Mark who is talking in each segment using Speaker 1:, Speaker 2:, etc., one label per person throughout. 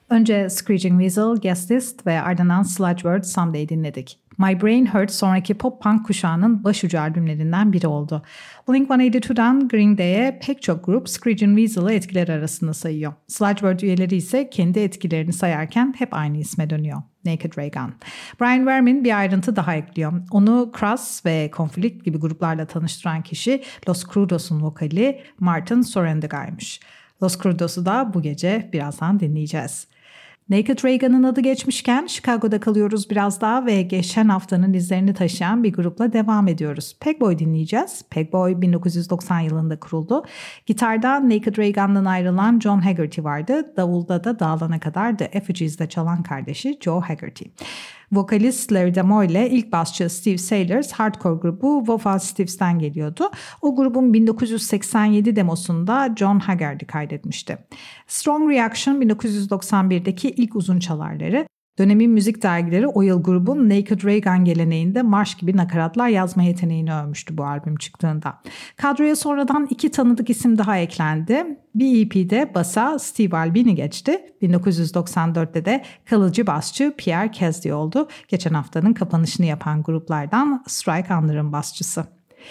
Speaker 1: Önce Screeching Weasel, Guest List ve ardından Sludge World Someday dinledik. My Brain Hurts sonraki pop-punk kuşağının başucu albümlerinden biri oldu. Blink-182'dan Green Day'e pek çok grup Screeching Weasel'ı etkileri arasında sayıyor. Sludge World üyeleri ise kendi etkilerini sayarken hep aynı isme dönüyor. Naked Raygun. Brian Vermin bir ayrıntı daha ekliyor. Onu Crush ve Conflict gibi gruplarla tanıştıran kişi Los Crudos'un vokali Martin Sorrendiga'ymış. Los Crudos'u da bu gece birazdan dinleyeceğiz. Naked Raygun'ın adı geçmişken Chicago'da kalıyoruz biraz daha ve geçen haftanın izlerini taşıyan bir grupla devam ediyoruz. Pegboy dinleyeceğiz. Pegboy 1990 yılında kuruldu. Gitarda Naked Raygun'dan ayrılan John Haggerty vardı. Davulda da dağılana kadar The Effigies'de çalan kardeşi Joe Haggerty. Vokalist Larry Demo ile ilk basçı Steve Sailors hardcore grubu Woeful Stiffs'ten geliyordu. O grubun 1987 demosunda John Haggerty kaydetmişti. Strong Reaction 1991'deki ilk uzun çalarları. Dönemin müzik dergileri o yıl grubun Naked Raygun geleneğinde marş gibi nakaratlar yazma yeteneğini övmüştü bu albüm çıktığında. Kadroya sonradan 2 tanıdık isim daha eklendi. Bir EP'de basa Steve Albini geçti. 1994'te de kalıcı basçı Pierre Kezdy oldu. Geçen haftanın kapanışını yapan gruplardan Strike Under'ın basçısı.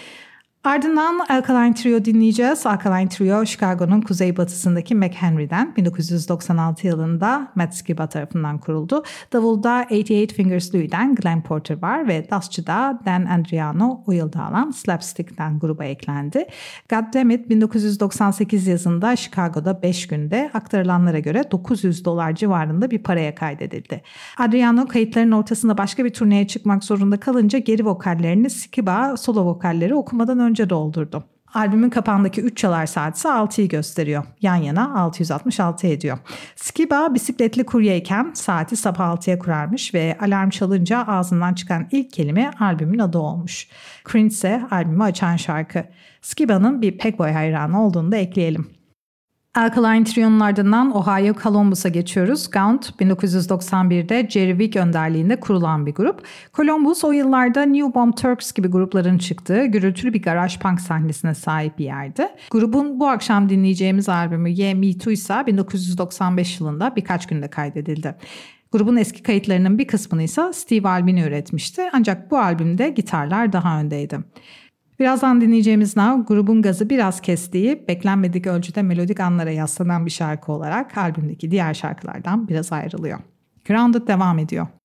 Speaker 1: Ardından Alkaline Trio dinleyeceğiz. Alkaline Trio, Chicago'nun kuzeybatısındaki McHenry'den 1996 yılında Matt Skiba tarafından kuruldu. Davulda 88 Fingers Louie'den Glenn Porter var ve Dansçı'da Dan Andriano o yılda alan Slapstick'ten gruba eklendi. Goddammit 1998 yazında Chicago'da 5 günde aktarılanlara göre $900 civarında bir paraya kaydedildi. Adriano kayıtların ortasında başka bir turneye çıkmak zorunda kalınca geri vokallerini Skiba solo vokalleri okumadan önce doldurdu. Albümün kapağındaki 3 çalar saat ise 6'yı gösteriyor. Yan yana 666 ediyor. Skiba bisikletli kuryeyken saati sabah 6'ya kurarmış ve alarm çalınca ağzından çıkan ilk kelime albümün adı olmuş. Cringe ise albümü açan şarkı. Skiba'nın bir Pegboy hayranı olduğunu da ekleyelim. Alkaline Trio'nun ardından Ohio Columbus'a geçiyoruz. Gaunt 1991'de Jerry Wick önderliğinde kurulan bir grup. Columbus o yıllarda New Bomb Turks gibi grupların çıktığı gürültülü bir garaj punk sahnesine sahip bir yerdi. Grubun bu akşam dinleyeceğimiz albümü Yeah Me Too ise 1995 yılında birkaç günde kaydedildi. Grubun eski kayıtlarının bir kısmını ise Steve Albini üretmişti ancak bu albümde gitarlar daha öndeydi. Birazdan dinleyeceğimiz Now, grubun gazı biraz kestiği, beklenmedik ölçüde melodik anlara yaslanan bir şarkı olarak albümdeki diğer şarkılardan biraz ayrılıyor. Grounded devam ediyor.